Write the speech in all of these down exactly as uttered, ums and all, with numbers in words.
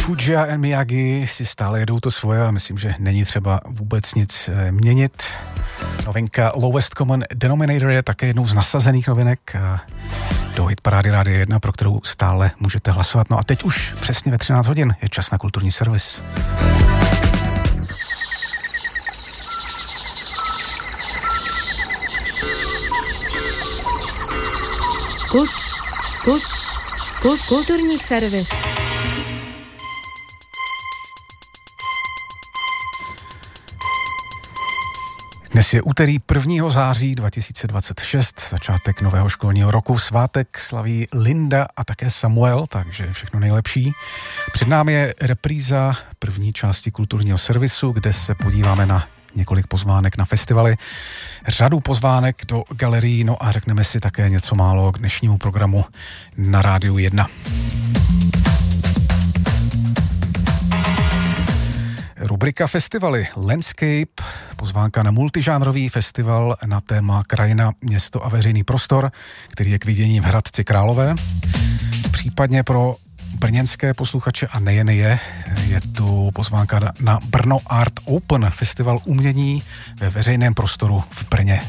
Fujia a Miyagi si stále jedou to svoje a myslím, že není třeba vůbec nic měnit. Novinka Lowest Common Denominator je také jednou z nasazených novinek do hitparády Rádia jedna, pro kterou stále můžete hlasovat. No a teď už přesně ve třináct hodin je čas na kulturní servis. Kult, kult, kult, kulturní servis. Dnes je úterý prvního září dva tisíce dvacet šest, začátek nového školního roku. Svátek slaví Linda a také Samuel, takže všechno nejlepší. Před námi je repríza první části kulturního servisu, kde se podíváme na několik pozvánek na festivaly, řadu pozvánek do galerií, no a řekneme si také něco málo k dnešnímu programu na Rádiu jedna. Rubrika festivaly Landscape, pozvánka na multižánrový festival na téma krajina, město a veřejný prostor, který je k vidění v Hradci Králové. Případně pro brněnské posluchače a nejen je, je tu pozvánka na, na Brno Art Open, festival umění ve veřejném prostoru v Brně.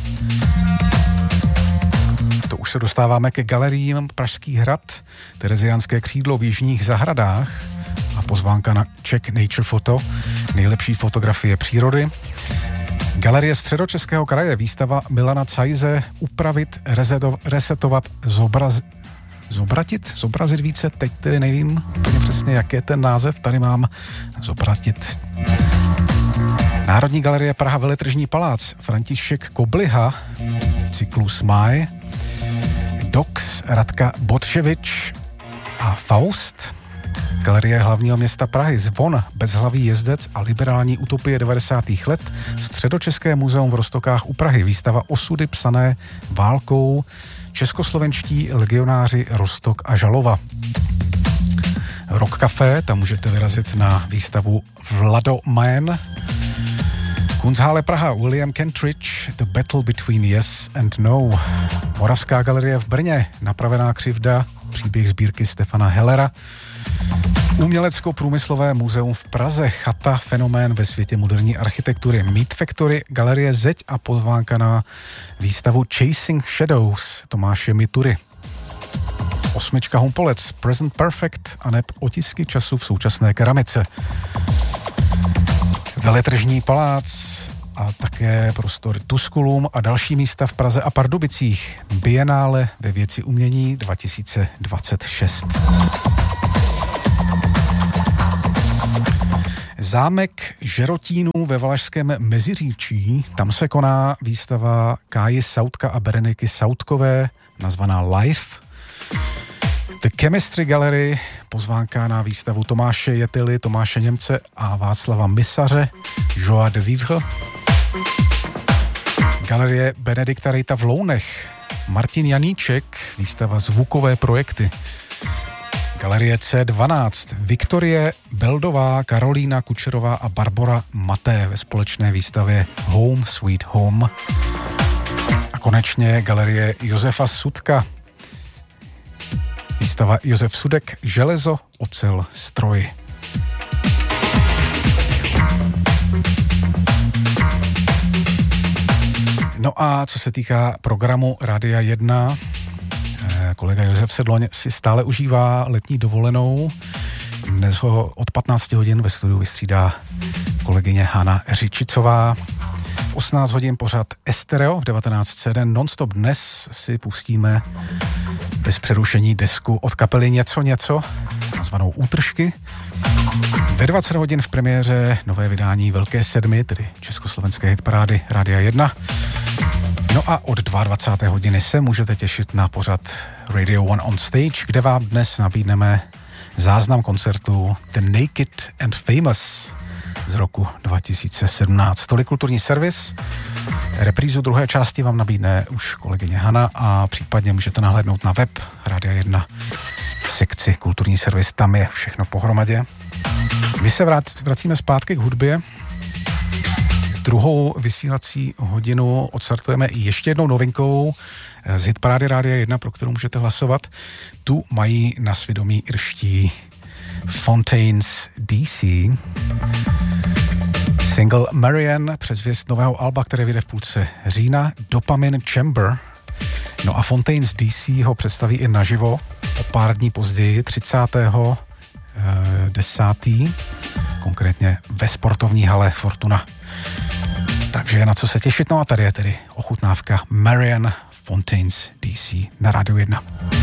To už se dostáváme ke galeriím Pražský hrad, Tereziánské křídlo v Jižních zahradách a pozvánka na Czech Nature Photo, nejlepší fotografie přírody. Galerie Středočeského kraje, výstava Milana Cajze, upravit, resetov, resetovat, zobraz, zobratit, zobrazit více, teď tedy nevím úplně přesně, jak je ten název, tady mám zobratit. Národní galerie Praha Veletržní palác, František Kobliha, cyklus Maj, Dox, Radka Botševič a Faust, Galerie hlavního města Prahy, Zvon, Bezhlavý jezdec a liberální utopie devadesátých let, Středočeské muzeum v Roztokách u Prahy, výstava Osudy psané válkou, českoslovenští legionáři Roztok a Žalova. Rock Café, tam můžete vyrazit na výstavu Vlado Mayen. Kunsthalle Praha, William Kentridge, The Battle Between Yes and No. Moravská galerie v Brně, Napravená křivda, příběh sbírky Stefana Hellera. Umělecko-průmyslové muzeum v Praze, Chata, fenomén ve světě moderní architektury, Meat Factory, galerie Zeď a pozvánka na výstavu Chasing Shadows Tomáše Mitury. Osmička Humpolec, Present Perfect a neb Otisky času v současné keramice. Veletržní palác a také prostor Tusculum a další místa v Praze a Pardubicích. Biennále ve věci umění dva tisíce dvacet šest. Zámek Žerotínů ve Valašském Meziříčí, tam se koná výstava Káji Sautka a Bereniky Sautkové, nazvaná Life. The Chemistry Gallery, pozvánka na výstavu Tomáše Jetily, Tomáše Němce a Václava Misaře, Joie de Vivre. Galerie Benedikta Rejta v Lounech, Martin Janíček, výstava Zvukové projekty. Galerie C dvanáct, Viktorie Beldová, Karolína Kučerová a Barbora Maté ve společné výstavě Home Sweet Home. A konečně galerie Josefa Sudka, výstava Josef Sudek, Železo, ocel, stroj. No a co se týká programu Rádia jedna, kolega Josef Sedloň si stále užívá letní dovolenou. Dnes ho od patnáct hodin ve studiu vystřídá kolegyně Hana Řičicová. V osmnáct hodin pořad Estereo, v devatenáct hodin non-stop. Dnes si pustíme bez přerušení desku od kapely Něco něco, nazvanou Útržky. Ve dvacet hodin v premiéře nové vydání Velké sedmi, tedy československé hitparády Rádia jedna. No a od dvacáté druhé hodiny se můžete těšit na pořad Radio One on Stage, kde vám dnes nabídneme záznam koncertu The Naked and Famous z roku dva tisíce sedmnáct. Tolik kulturní servis. Reprízu druhé části vám nabídne už kolegyně Hana a případně můžete nahlédnout na web Rádia jedna sekci kulturní servis, tam je všechno pohromadě. My se vracíme zpátky k hudbě. Druhou vysílací hodinu odstartujeme i ještě jednou novinkou z hitparády Rádia jedna, pro kterou můžete hlasovat. Tu mají na svědomí irští Fontaines D C. Single Marianne, předzvěst nového alba, které vyjde v půlce října, Dopamine Chamber. No a Fontaines D C ho představí i naživo o pár dní později, třicátého desátého konkrétně ve sportovní hale Fortuna. Takže je na co se těšit, no a tady je tedy ochutnávka Marianne Fontaines D C na Rádiu jedna.